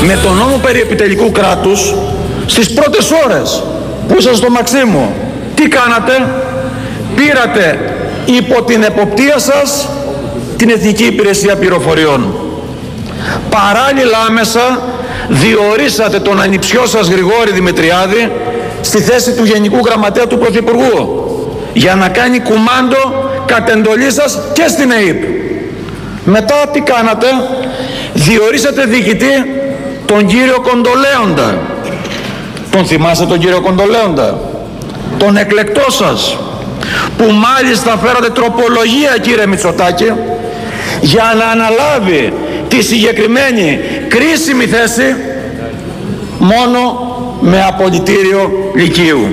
με τον νόμο περί επιτελικού κράτους στις πρώτες ώρες που ήσασταν στο Μαξίμου. Τι κάνατε? Πήρατε υπό την εποπτεία σας την Εθνική Υπηρεσία Πληροφοριών. Παράλληλα άμεσα διορίσατε τον ανιψιό σας Γρηγόρη Δημητριάδη στη θέση του Γενικού Γραμματέα του Πρωθυπουργού για να κάνει κουμάντο κατ' εντολή σας και στην ΕΥΠ. Μετά τι κάνατε? Διορίσατε διοικητή τον κύριο Κοντολέοντα. Τον θυμάστε τον κύριο Κοντολέοντα? Τον εκλεκτό σας, που μάλιστα φέρατε τροπολογία, κύριε Μητσοτάκη, για να αναλάβει τη συγκεκριμένη κρίσιμη θέση μόνο με απολυτήριο λυκείου.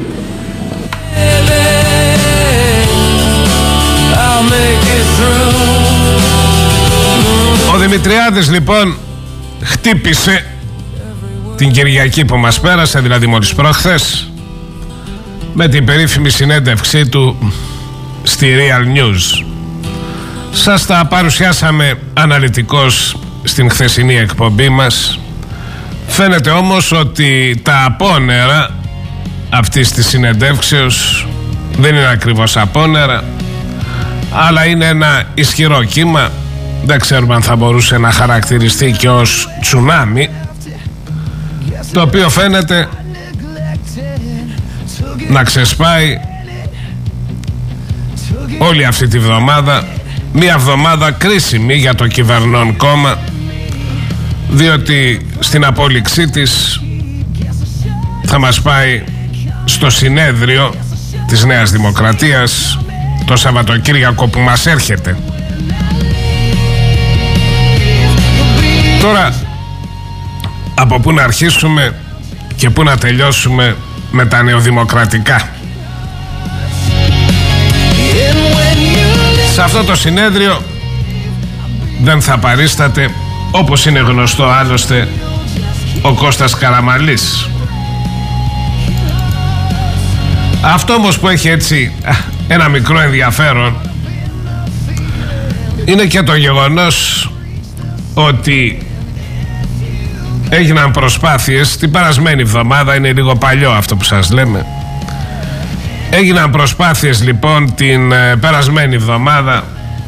Ο Δημητριάδης λοιπόν χτύπησε την Κυριακή που μας πέρασε, δηλαδή μόλις προχθές, με την περίφημη συνέντευξή του στη Real News. Σας τα παρουσιάσαμε αναλυτικώς στην χθεσινή εκπομπή μας. Φαίνεται όμως ότι τα απόνερα αυτής της συνεντεύξεως δεν είναι ακριβώς απόνερα, αλλά είναι ένα ισχυρό κύμα. Δεν ξέρουμε αν θα μπορούσε να χαρακτηριστεί και ως τσουνάμι, το οποίο φαίνεται να ξεσπάει όλη αυτή τη βδομάδα. Μια εβδομάδα κρίσιμη για το κυβερνών κόμμα, διότι στην απόλυξή της θα μας πάει στο συνέδριο της Νέας Δημοκρατίας το Σαββατοκύριακο που μας έρχεται. Τώρα, από πού να αρχίσουμε και πού να τελειώσουμε με τα νεοδημοκρατικά? Σε αυτό το συνέδριο δεν θα παρίσταται, όπως είναι γνωστό άλλωστε, ο Κώστας Καραμανλής. Αυτό όμως που έχει έτσι ένα μικρό ενδιαφέρον είναι και το γεγονός ότι έγιναν προσπάθειες την περασμένη εβδομάδα, είναι λίγο παλιό αυτό που σας λέμε. Έγιναν προσπάθειες λοιπόν την περασμένη εβδομάδα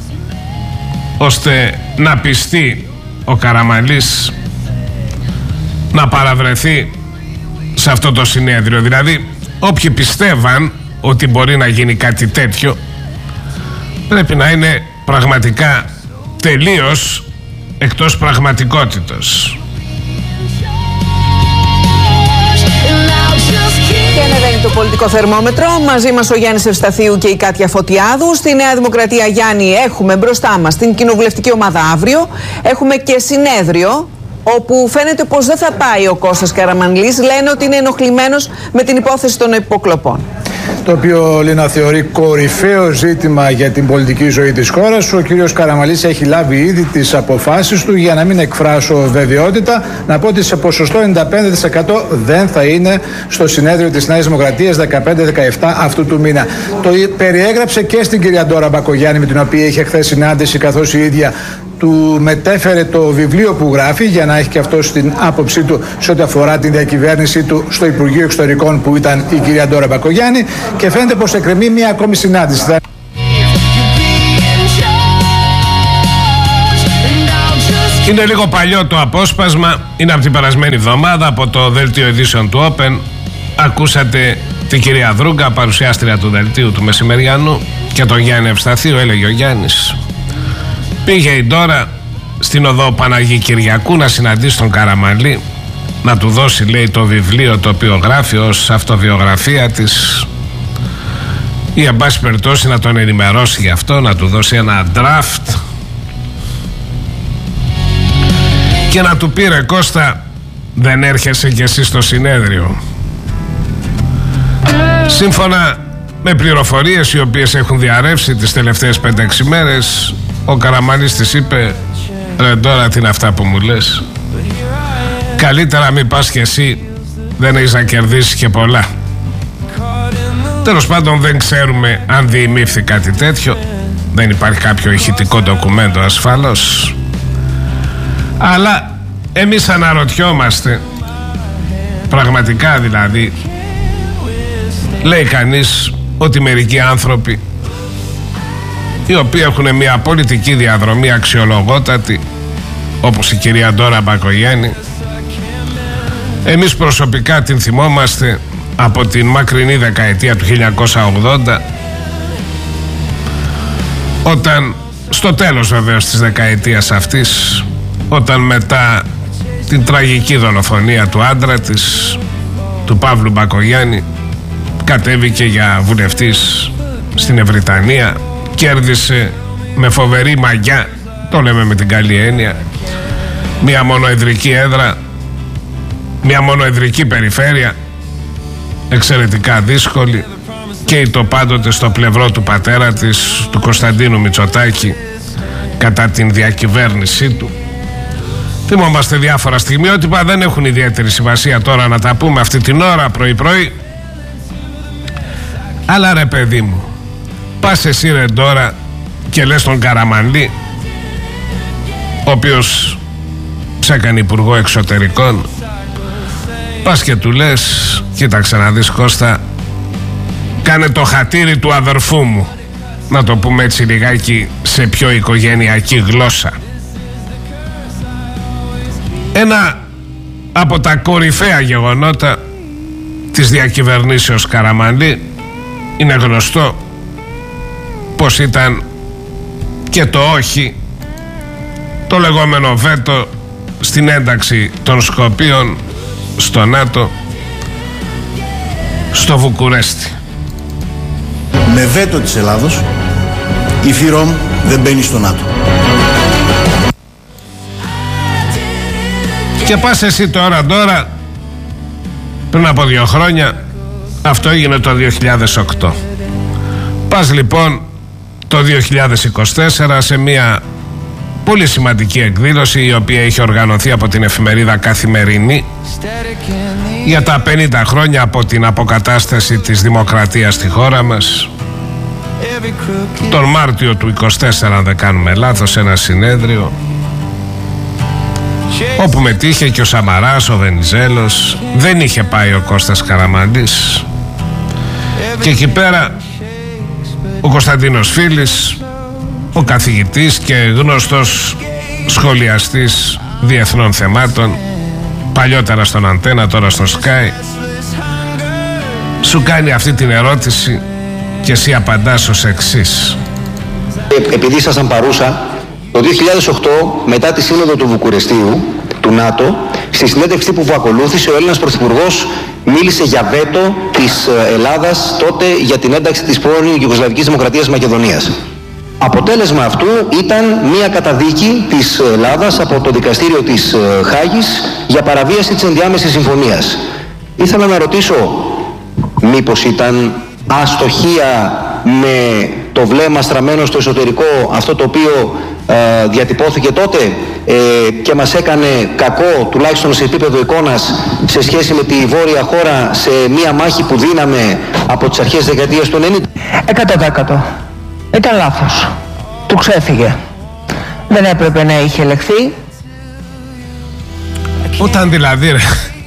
ώστε να πιστεί ο Καραμανλής να παραβρεθεί σε αυτό το συνέδριο. Δηλαδή όποιοι πιστεύαν ότι μπορεί να γίνει κάτι τέτοιο πρέπει να είναι πραγματικά τελείως εκτός πραγματικότητας. Και ανεβαίνει το πολιτικό θερμόμετρο. Μαζί μας ο Γιάννης Ευσταθίου και η Κάτια Φωτιάδου. Στη Νέα Δημοκρατία, Γιάννη, έχουμε μπροστά μας την κοινοβουλευτική ομάδα αύριο. Έχουμε και συνέδριο όπου φαίνεται πως δεν θα πάει ο Κώστας Καραμανλής. Λένε ότι είναι ενοχλημένος με την υπόθεση των υποκλοπών. Το οποίο, Λίνα, θεωρεί κορυφαίο ζήτημα για την πολιτική ζωή της χώρας. Ο κύριος Καραμανλής έχει λάβει ήδη τις αποφάσεις του. Για να μην εκφράσω βεβαιότητα, να πω ότι σε ποσοστό 95% δεν θα είναι στο συνέδριο της Νέας Δημοκρατίας 15-17 αυτού του μήνα. Το περιέγραψε και στην κυρία Ντόρα Μπακογιάννη, με την οποία είχε χθες συνάντηση, καθώς η ίδια του μετέφερε το βιβλίο που γράφει για να έχει και αυτό την άποψή του σε ό,τι αφορά την διακυβέρνησή του στο Υπουργείο Εξωτερικών, που ήταν η κυρία Ντόρα Μπακογιάννη, και φαίνεται πως εκκρεμεί μια ακόμη συνάντηση. Είναι λίγο παλιό το απόσπασμα, είναι από την περασμένη εβδομάδα, από το δελτίο ειδήσεων του Open. Ακούσατε την κυρία Δρούγκα, παρουσιάστρια του δελτίου του μεσημεριανού, και τον Γιάννη Ευσταθίου. Έλεγε ο Γιάννης, πήγε η Ντόρα στην οδό Παναγή Κυριακού να συναντήσει τον Καραμανλή, να του δώσει, λέει, το βιβλίο το οποίο γράφει ως αυτοβιογραφία της, ή εν πάση περιπτώσει να τον ενημερώσει γι' αυτό, να του δώσει ένα draft, και να του πει, ρε Κώστα, δεν έρχεσαι κι εσύ στο συνέδριο? Σύμφωνα με πληροφορίες οι οποίες έχουν διαρρεύσει τις τελευταίες 5-6 μέρες, ο Καραμανλής της είπε, ρε τώρα, τι είναι αυτά που μου λες? Καλύτερα μην πας κι εσύ, δεν έχεις να κερδίσεις και πολλά. Τέλος πάντων, δεν ξέρουμε αν διημήφθη κάτι τέτοιο. Δεν υπάρχει κάποιο ηχητικό ντοκουμέντο ασφαλώς. Αλλά εμείς αναρωτιόμαστε, πραγματικά δηλαδή, λέει κανείς ότι μερικοί άνθρωποι οι οποίοι έχουν μια πολιτική διαδρομή αξιολογότατη, όπως η κυρία Ντόρα Μπακογιάννη, εμείς προσωπικά την θυμόμαστε από την μακρινή δεκαετία του 1980, όταν στο τέλος βεβαίως της δεκαετίας αυτής, όταν μετά την τραγική δολοφονία του άντρα της, του Παύλου Μπακογιάννη, κατέβηκε για βουλευτής στην Ευρυτανία, κέρδισε με φοβερή μαγιά, το λέμε με την καλή έννοια, μια μονοεδρική έδρα, μια μονοεδρική περιφέρεια, εξαιρετικά δύσκολη, και το πάντοτε στο πλευρό του πατέρα της, του Κωνσταντίνου Μητσοτάκη, κατά την διακυβέρνησή του. Θυμόμαστε διάφορα στιγμιότυπα, δεν έχουν ιδιαίτερη σημασία τώρα να τα πούμε αυτή την ώρα πρωί-πρωί. Αλλά ρε παιδί μου, πας εσύ ρε τώρα και λες τον Καραμανλή, ο οποίος σε έκανε υπουργό εξωτερικών, πας και του λες, κοίταξε να δεις Κώστα, κάνε το χατήρι του αδερφού μου, να το πούμε έτσι λιγάκι σε πιο οικογενειακή γλώσσα. Ένα από τα κορυφαία γεγονότα της διακυβερνήσεως Καραμανλή είναι γνωστό πως ήταν και το όχι, το λεγόμενο βέτο στην ένταξη των Σκοπίων στο ΝΑΤΟ στο Βουκουρέστι. Με βέτο της Ελλάδος η ΦΥΡΟΜ δεν μπαίνει στο ΝΑΤΟ. Και πας εσύ τώρα, πριν από 2 χρόνια, αυτό έγινε το 2008. Πας λοιπόν το 2024 σε μια πολύ σημαντική εκδήλωση, η οποία έχει οργανωθεί από την εφημερίδα Καθημερινή, για τα 50 χρόνια από την αποκατάσταση της δημοκρατίας στη χώρα μας. Τον Μάρτιο του 24, αν δεν κάνουμε λάθος, ένα συνέδριο όπου μετήχε και ο Σαμαράς, ο Βενιζέλος, δεν είχε πάει ο Κώστας Καραμανλής, και εκεί πέρα ο Κωνσταντίνος Φίλης, ο καθηγητής και γνωστός σχολιαστής διεθνών θεμάτων, παλιότερα στον Αντένα, τώρα στο Sky, σου κάνει αυτή την ερώτηση και εσύ απαντάς ως εξής. Επειδή ήσασταν παρούσα, το 2008, μετά τη σύνοδο του Βουκουρεστίου, του ΝΑΤΟ, στη συνέντευξη που ακολούθησε, ο Έλληνας Πρωθυπουργός μίλησε για βέτο της Ελλάδας τότε για την ένταξη της πρώην Ιουγκοσλαβικής Δημοκρατίας Μακεδονίας. Αποτέλεσμα αυτού ήταν μια καταδίκη της Ελλάδας από το δικαστήριο της Χάγης για παραβίαση της ενδιάμεσης συμφωνίας. Ήθελα να ρωτήσω, μήπως ήταν αστοχία με το βλέμμα στραμμένο στο εσωτερικό αυτό το οποίο διατυπώθηκε τότε και μας έκανε κακό, τουλάχιστον σε επίπεδο εικόνας, σε σχέση με τη βόρεια χώρα, σε μια μάχη που δίναμε από τις αρχές της δεκαετίας του 90? 100%. Ήταν λάθος. Του ξέφυγε. Δεν έπρεπε να είχε ελεγχθεί. Όταν δηλαδή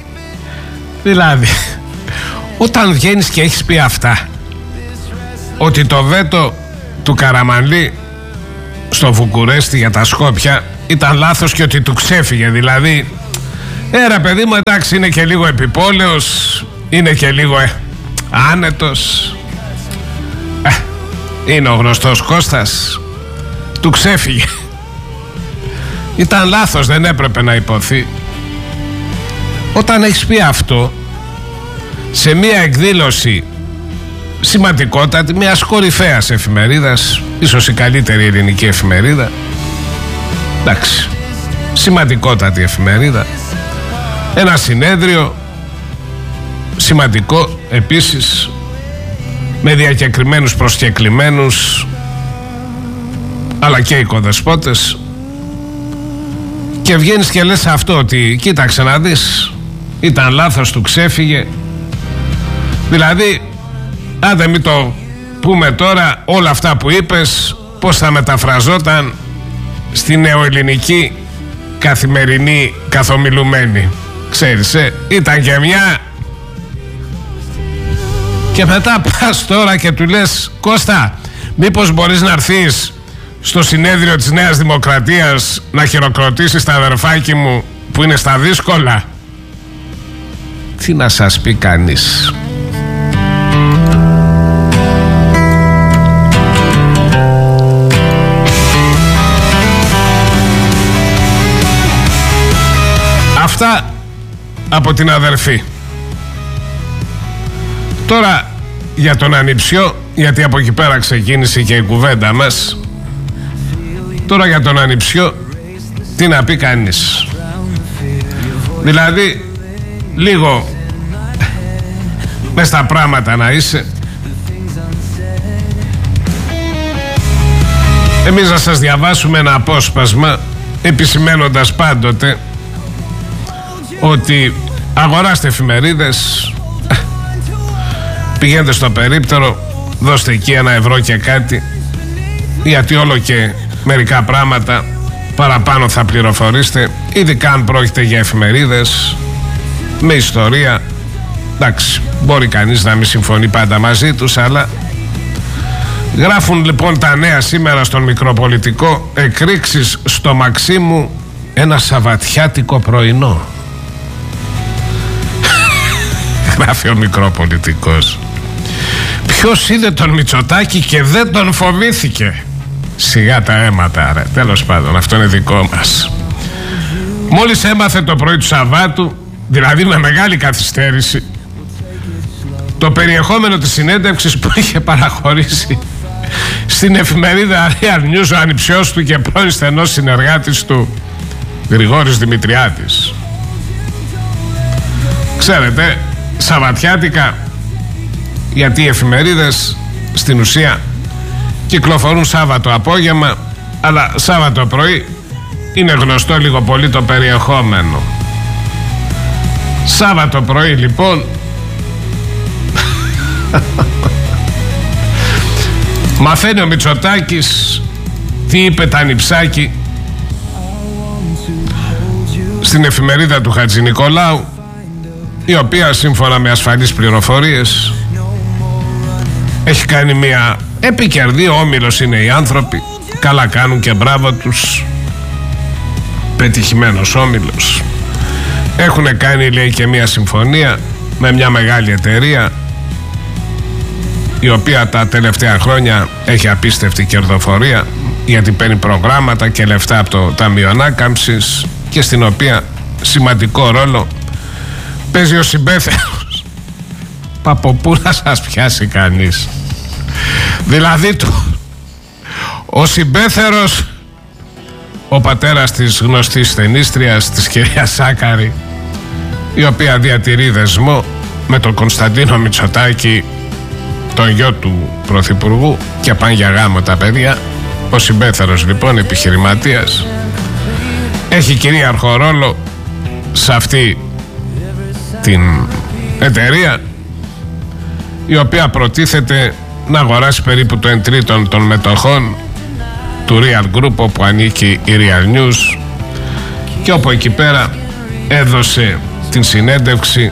όταν βγαίνεις και έχεις πει αυτά, ότι το βέτο του Καραμανλή στο Βουκουρέστι για τα Σκόπια ήταν λάθος και ότι του ξέφυγε, δηλαδή ρε παιδί μου, εντάξει, είναι και λίγο επιπόλαιος, είναι και λίγο άνετος, είναι ο γνωστός Κώστας, του ξέφυγε, ήταν λάθος, δεν έπρεπε να υποθεί. Όταν έχεις πει αυτό σε μια εκδήλωση σημαντικότατη μιας κορυφαίας εφημερίδας, ίσως η καλύτερη ελληνική εφημερίδα, εντάξει, σημαντικότατη εφημερίδα, ένα συνέδριο σημαντικό επίσης, με διακεκριμένους προσκεκλημένους αλλά και οικοδεσπότες, και βγαίνεις και λες αυτό, ότι κοίταξε να δεις, ήταν λάθος, του ξέφυγε. Δηλαδή, άντε μην το πούμε τώρα όλα αυτά που είπες, πώς θα μεταφραζόταν στη νεοελληνική καθημερινοί καθομιλουμένοι. Ξέρεις, ήταν και μια. Και μετά πας τώρα και του λες, Κώστα, μήπως μπορείς να έρθεις στο συνέδριο της Νέας Δημοκρατίας να χειροκροτήσεις τα αδερφάκι μου που είναι στα δύσκολα? Τι να σας πει κανείς? Αυτά από την αδερφή. Τώρα για τον Ανιψιό, γιατί από εκεί πέρα ξεκίνησε και η κουβέντα μας. Τώρα για τον Ανιψιό, τι να πει κανείς? Δηλαδή λίγο μες στα πράγματα να είσαι. Εμείς να σας διαβάσουμε ένα απόσπασμα, επισημαίνοντας πάντοτε ότι αγοράστε εφημερίδες, πηγαίνετε στο περίπτερο, δώστε εκεί €1 και κάτι, γιατί όλο και μερικά πράγματα παραπάνω θα πληροφορήσετε, ειδικά αν πρόκειται για εφημερίδες με ιστορία. Εντάξει, μπορεί κανείς να μην συμφωνεί πάντα μαζί τους, αλλά γράφουν λοιπόν τα νέα σήμερα στον Μικροπολιτικό: εκρήξεις στο Μαξίμου ένα σαββατιάτικο πρωινό. Γράφει ο Μικροπολιτικός. Ποιος είδε τον Μητσοτάκη και δεν τον φοβήθηκε? Σιγά τα αίματα, ρε. Τέλος πάντων, αυτό είναι δικό μας. Μόλις έμαθε το πρωί του Σαββάτου, δηλαδή με μεγάλη καθυστέρηση, το περιεχόμενο της συνέντευξης που είχε παραχωρήσει στην εφημερίδα Real News ο ανιψιός του και πρώην στενός συνεργάτης του Γρηγόρης Δημητριάδης. Ξέρετε, σαββατιάτικα, γιατί οι εφημερίδες στην ουσία κυκλοφορούν Σάββατο απόγευμα, αλλά Σάββατο πρωί είναι γνωστό λίγο πολύ το περιεχόμενο. Σάββατο πρωί λοιπόν μαθαίνει ο Μητσοτάκης τι είπε τα Νιψάκη στην εφημερίδα του Χατζηνικολάου, η οποία σύμφωνα με ασφαλείς πληροφορίες έχει κάνει μια επικερδή. Όμιλος είναι οι άνθρωποι, καλά κάνουν και μπράβο τους, πετυχημένος όμιλος. Έχουν κάνει, λέει, και μια συμφωνία με μια μεγάλη εταιρεία, η οποία τα τελευταία χρόνια έχει απίστευτη κερδοφορία, γιατί παίρνει προγράμματα και λεφτά από το Ταμείο Ανάκαμψης, και στην οποία σημαντικό ρόλο παίζει ο συμπέθερος. Από πού να σας πιάσει κανείς? Δηλαδή ο συμπέθερος, ο πατέρας της γνωστής ταινίστριας, της κυρίας Σάκαρη, η οποία διατηρεί δεσμό με τον Κωνσταντίνο Μητσοτάκη, τον γιο του Πρωθυπουργού, και πάνε για γάμο τα παιδιά. Ο συμπέθερος λοιπόν, επιχειρηματίας, έχει κυρίαρχο ρόλο σε αυτή την εταιρεία, η οποία προτίθεται να αγοράσει περίπου το 1/3 των μετοχών του Real Group, όπου ανήκει η Real News, και όπου εκεί πέρα έδωσε την συνέντευξη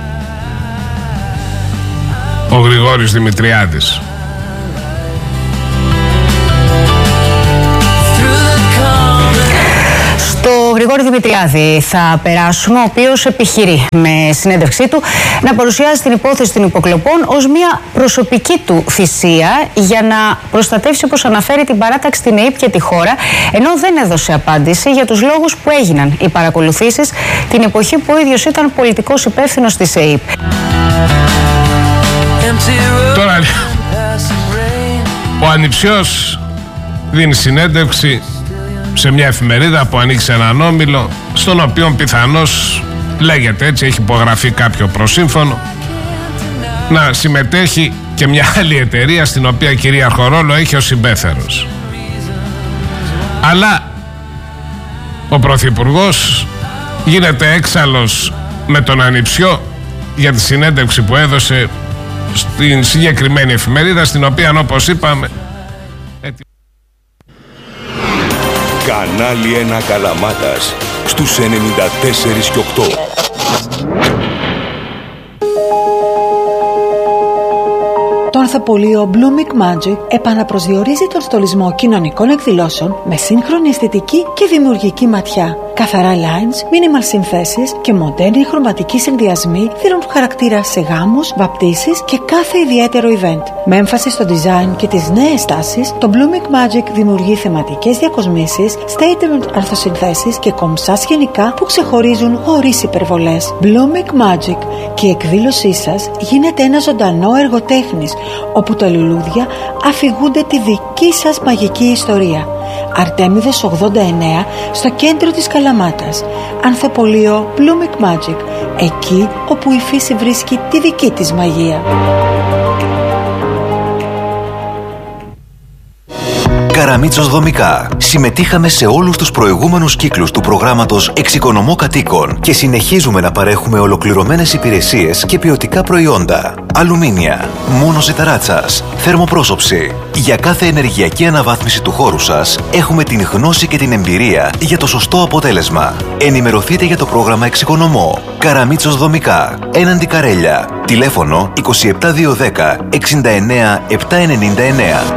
ο Γρηγόρης Δημητριάδης. Στο Γρηγόρη Δημητριάδη θα περάσουμε, ο οποίος επιχειρεί με συνέντευξή του να παρουσιάζει την υπόθεση των υποκλοπών ως μια προσωπική του θυσία για να προστατεύσει, όπως αναφέρει, την παράταξη, την ΕΕΠ και τη χώρα, ενώ δεν έδωσε απάντηση για τους λόγους που έγιναν οι παρακολουθήσεις την εποχή που ο ίδιος ήταν πολιτικός υπεύθυνος της ΕΕΠ. Τώρα ο ανιψιός δίνει συνέντευξη σε μια εφημερίδα που ανοίξει έναν όμιλο, στον οποίο πιθανώς, λέγεται έτσι, έχει υπογραφεί κάποιο προσύμφωνο, να συμμετέχει και μια άλλη εταιρεία, στην οποία κυρίαρχο ρόλο έχει ο συμπέθερος. Αλλά ο Πρωθυπουργός γίνεται έξαλλος με τον ανιψιό για τη συνέντευξη που έδωσε στην συγκεκριμένη εφημερίδα, στην οποία, όπως είπαμε, Κανάλι 1 Καλαμάτας. στους 94 και 8. Το ανθοπολείο Blooming Magic επαναπροσδιορίζει τον στολισμό κοινωνικών εκδηλώσεων με σύγχρονη αισθητική και δημιουργική ματιά. Καθαρά lines, minimal συνθέσεις και μοντέρνοι χρωματικοί συνδυασμοί δίνουν χαρακτήρα σε γάμους, βαπτίσεις και κάθε ιδιαίτερο event. Με έμφαση στο design και τις νέες τάσεις, το Blooming Magic δημιουργεί θεματικές διακοσμήσεις, statement αρθοσυνθέσεις και κομψά σκηνικά που ξεχωρίζουν χωρίς υπερβολές. Blooming Magic, και η εκδήλωσή σας γίνεται ένα ζωντανό έργο τέχνης, όπου τα λουλούδια αφηγούνται τη δική σας μαγική ιστορία. Αρτέμιδες 89, στο κέντρο της Καλαμάτας. Ανθοπολείο Blooming Magic, εκεί όπου η φύση βρίσκει τη δική της μαγεία. Καραμίτσος Δομικά. Συμμετείχαμε σε όλους τους προηγούμενους κύκλους του προγράμματος Εξοικονομώ Κατοίκων και συνεχίζουμε να παρέχουμε ολοκληρωμένες υπηρεσίες και ποιοτικά προϊόντα. Αλουμίνια, μόνο ζεταράτσας, θερμοπρόσωψη. Για κάθε ενεργειακή αναβάθμιση του χώρου σας έχουμε την γνώση και την εμπειρία για το σωστό αποτέλεσμα. Ενημερωθείτε για το πρόγραμμα Εξοικονομώ. Καραμίτσος Δομικά. Έναντι Καρέλια. Τηλέφωνο 27210 69 799.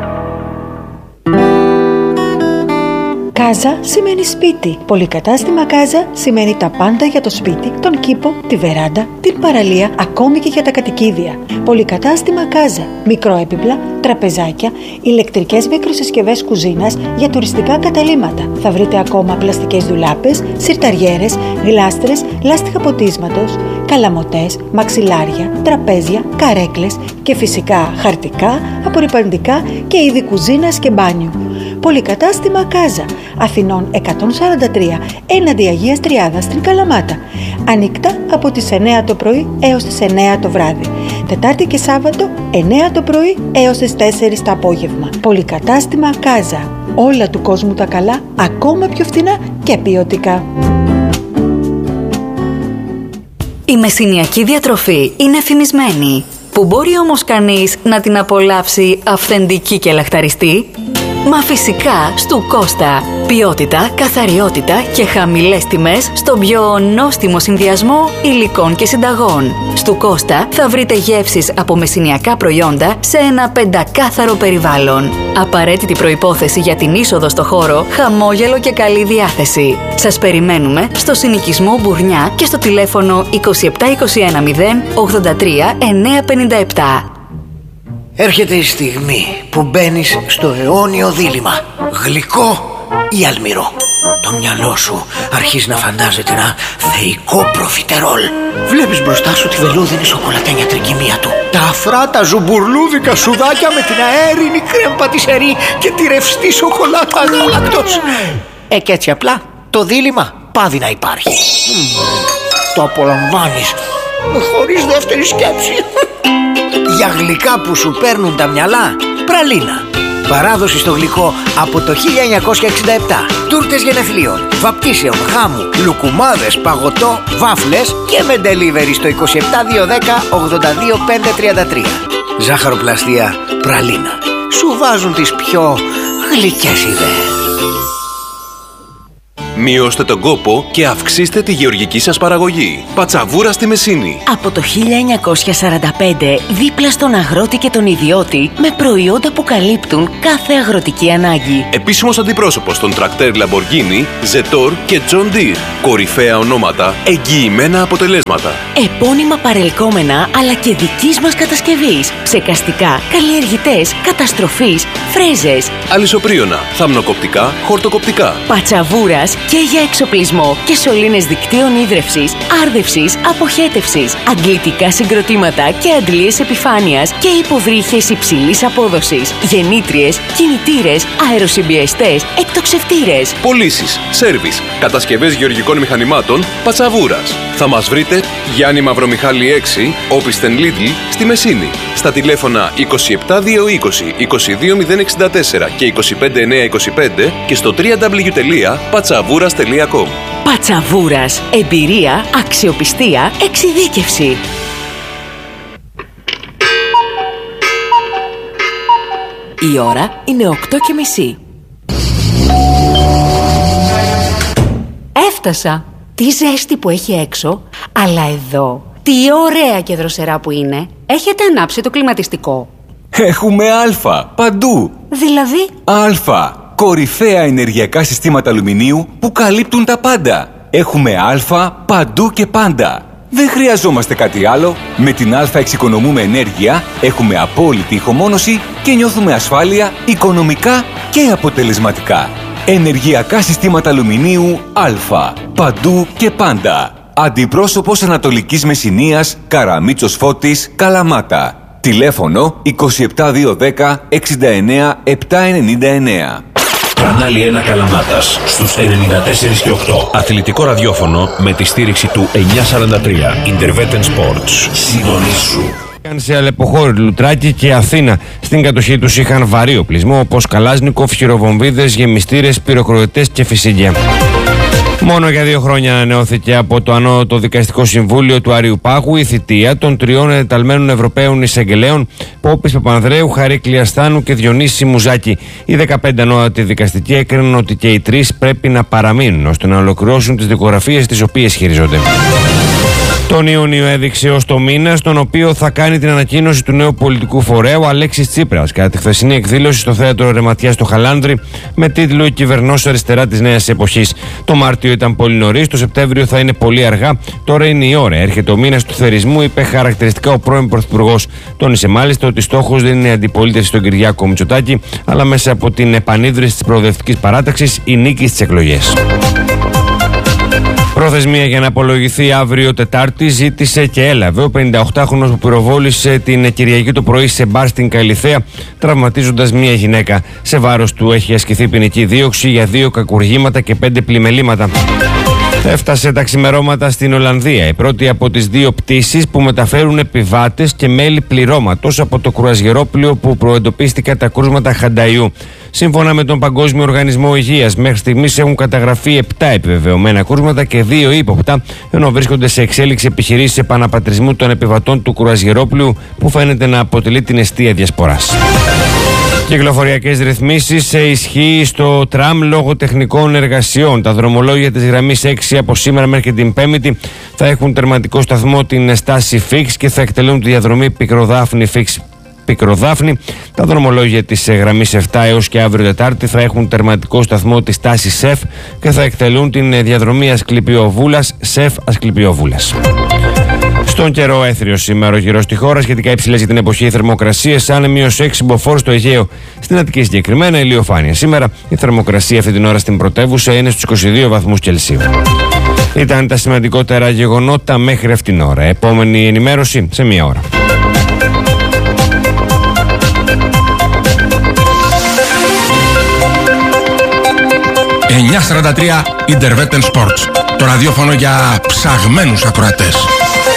Κάζα σημαίνει σπίτι. Πολυκατάστημα Κάζα σημαίνει τα πάντα για το σπίτι, τον κήπο, τη βεράντα, την παραλία, ακόμη και για τα κατοικίδια. Πολυκατάστημα Κάζα. Μικροέπιπλα, τραπεζάκια, ηλεκτρικές μικροσυσκευές κουζίνας για τουριστικά καταλύματα. Θα βρείτε ακόμα πλαστικές ντουλάπες, σιρταριέρες, γλάστρες, λάστιχα ποτίσματος, καλαμοτές, μαξιλάρια, τραπέζια, καρέκλες και φυσικά χαρτικά, απορρυπαντικά και είδη κουζίνας και μπάνιου. Πολυκατάστημα Κάζα, Αθηνών 143, έναντι Αγίας Τριάδας στην Καλαμάτα. Ανοιχτά από τις 9 το πρωί έως τις 9 το βράδυ. Τετάρτη και Σάββατο 9 το πρωί έως τις 4 το απόγευμα. Πολυκατάστημα Κάζα. Όλα του κόσμου τα καλά, ακόμα πιο φθηνά και ποιοτικά. Η μεσηνιακή διατροφή είναι εφημισμένη. Που μπορεί όμως κανείς να την απολαύσει αυθεντική και λαχταριστή? Μα φυσικά στου Κώστα. Ποιότητα, καθαριότητα και χαμηλές τιμές στον πιο νόστιμο συνδυασμό υλικών και συνταγών. Στου Κώστα θα βρείτε γεύσεις από μεσηνιακά προϊόντα σε ένα πεντακάθαρο περιβάλλον. Απαραίτητη προϋπόθεση για την είσοδο στο χώρο, χαμόγελο και καλή διάθεση. Σας περιμένουμε στο συνοικισμό Μπουρνιά και στο τηλέφωνο 27210 83 957. Έρχεται η στιγμή που μπαίνεις στο αιώνιο δίλημμα. Γλυκό ή αλμυρό. Το μυαλό σου αρχίζει να φαντάζεται ένα θεϊκό προφιτερόλ. Βλέπεις μπροστά σου τη βελούδινη σοκολατένια τρικυμία του, τα αφράτα ζουμπουρλούδικα σουδάκια με την αέρινη κρέμ πατισερή και τη ρευστή σοκολάτα γάλακτος. Και έτσι απλά το δίλημμα πάβει να υπάρχει. Το απολαμβάνεις χωρίς δεύτερη σκέψη. Για γλυκά που σου παίρνουν τα μυαλά, πραλίνα. Παράδοση στο γλυκό από το 1967. Τούρτες γενεθλίων, βαπτίσεων, γάμου, λουκουμάδες, παγωτό, βάφλες και με delivery στο 27210 82533. Ζάχαροπλαστεία πραλίνα. Σου βάζουν τις πιο γλυκές ιδέες. Μειώστε τον κόπο και αυξήστε τη γεωργική σας παραγωγή. Πατσαβούρα στη Μεσίνη. Από το 1945, δίπλα στον αγρότη και τον ιδιώτη, με προϊόντα που καλύπτουν κάθε αγροτική ανάγκη. Επίσημος αντιπρόσωπος των τρακτέρ Lamborghini, Zetor και John Deere. Κορυφαία ονόματα, εγγυημένα αποτελέσματα. Επώνυμα παρελκόμενα, αλλά και δικής μας κατασκευής. Ψεκαστικά, καλλιεργητές, καταστροφής, φρέζες. Αλυσοπρίωνα, θαμνοκοπτικά, χορτοκοπτικά. Πατσαβούρας και για εξοπλισμό και σωλήνες δικτύων ίδρευσης, άρδευσης, αποχέτευσης, αντλητικά συγκροτήματα και αντλίες επιφάνειας και υποβρύχες υψηλής απόδοσης, γεννήτριες, κινητήρες, αεροσυμπιεστές, εκτοξευτήρες. Πωλήσεις, σέρβις, κατασκευές γεωργικών μηχανημάτων, Πατσαβούρας. Θα μας βρείτε Γιάννη Μαυρομιχάλη 6, Όπισθεν Λίτλ, στη Μεσίνη. Στα τηλέφωνα 27220 22064 και 25925 και στο www.patsavouras.com. Πατσαβούρας. Εμπειρία, αξιοπιστία, εξειδίκευση. Η ώρα είναι 8:30. Έφτασα. Τι ζέστη που έχει έξω, αλλά εδώ, τι ωραία και δροσερά που είναι. Έχετε ανάψει το κλιματιστικό? Έχουμε Α παντού. Δηλαδή? Α. Κορυφαία ενεργειακά συστήματα αλουμινίου που καλύπτουν τα πάντα. Έχουμε Α παντού και πάντα. Δεν χρειαζόμαστε κάτι άλλο. Με την Α εξοικονομούμε ενέργεια, έχουμε απόλυτη ηχομόνωση και νιώθουμε ασφάλεια οικονομικά και αποτελεσματικά. Ενεργειακά συστήματα αλουμινίου Α. Παντού και πάντα. Αντιπρόσωπος Ανατολικής Μεσσηνίας, Καραμίτσος Φώτης, Καλαμάτα. Τηλέφωνο 27210 69 799. Κανάλι 1 Καλαμάτας στους 94 και 8. Αθλητικό ραδιόφωνο με τη στήριξη του 943. Intervetten Sports. Συντονίσου. Σε Αλεποχώρη, Λουτράκη και Αθήνα. Στην κατοχή τους είχαν βαρύ οπλισμό όπως καλάζνικοφ, χειροβομβίδες, γεμιστήρες, πυροκροτές και φυσίγγια. Μόνο για 2 χρόνια ανανεώθηκε από το Ανώτατο Δικαστικό Συμβούλιο του Άριου Πάγου η θητεία των 3 εντεταλμένων Ευρωπαίων εισαγγελέων, Πόπης Παπανδρέου, Χαρίκλη Ασθάνου και Διονύση Μουζάκη. Οι 15 ανώτατοι δικαστικοί έκριναν ότι και οι 3 πρέπει να παραμείνουν ώστε να ολοκληρώσουν τις δικογραφίες τις οποίες χειριζόνται. Τον Ιούνιο έδειξε ως το μήνα στον οποίο θα κάνει την ανακοίνωση του νέου πολιτικού φορέα ο Αλέξης Τσίπρας κατά τη χθεσινή εκδήλωση στο θέατρο Ρεματιάς στο Χαλάνδρη με τίτλο «Η κυβερνός αριστερά της νέας εποχής». Το Μάρτιο ήταν πολύ νωρίς, το Σεπτέμβριο θα είναι πολύ αργά. Τώρα είναι η ώρα. Έρχεται ο μήνας του θερισμού, είπε χαρακτηριστικά ο πρώην Πρωθυπουργός. Τόνισε μάλιστα ότι στόχος δεν είναι η αντιπολίτευση στον Κυριάκο Μητσοτάκη, αλλά μέσα από την επανίδρυση της προοδευτικής παράταξης η νίκη στις εκλογές. Προθεσμία για να απολογηθεί αύριο Τετάρτη ζήτησε και έλαβε ο 58χρονος που πυροβόλησε την Κυριακή το πρωί σε μπαρ στην Καλλιθέα, τραυματίζοντας μία γυναίκα. Σε βάρος του έχει ασκηθεί ποινική δίωξη για 2 κακουργήματα και 5 πλημελήματα. Έφτασε τα ξημερώματα στην Ολλανδία, η πρώτη από τις 2 πτήσεις που μεταφέρουν επιβάτες και μέλη πληρώματος από το κρουαζιερόπλοιο που προεντοπίστηκαν τα κρούσματα Χανταϊού. Σύμφωνα με τον Παγκόσμιο Οργανισμό Υγείας, μέχρι στιγμής έχουν καταγραφεί 7 επιβεβαιωμένα κρούσματα και 2 ύποπτα, ενώ βρίσκονται σε εξέλιξη επιχειρήσεις επαναπατρισμού των επιβατών του κρουαζιερόπλοιου, που φαίνεται να αποτελεί την εστία διασποράς. Κυκλοφοριακές ρυθμίσεις σε ισχύ στο τραμ λόγω τεχνικών εργασιών. Τα δρομολόγια της γραμμής 6 από σήμερα μέχρι την Πέμπτη θα έχουν τερματικό σταθμό την στάση Φίξ και θα εκτελούν τη διαδρομή Πικροδάφνη Φίξ Πικροδάφνη. Τα δρομολόγια της γραμμής 7 έως και αύριο Τετάρτη θα έχουν τερματικό σταθμό της στάσης ΣΕΦ και θα εκτελούν την διαδρομή Ασκληπιοβούλας ΣΕΦ Ασκληπιοβούλας. Στον καιρό, έθριο σήμερα ο καιρός στη χώρα, σχετικά υψηλές για την εποχή θερμοκρασίες, άνεμιος 6 μποφόρ στο Αιγαίο. Στην Αττική συγκεκριμένα ηλιοφάνεια. Σήμερα η θερμοκρασία αυτή την ώρα στην πρωτεύουσα είναι στους 22 βαθμούς Κελσίου. Ήταν τα σημαντικότερα γεγονότα μέχρι αυτήν την ώρα. Επόμενη ενημέρωση σε 1 ώρα. «943 Intervetten Sports», το ραδιόφωνο για ψαγμένους ακροατές.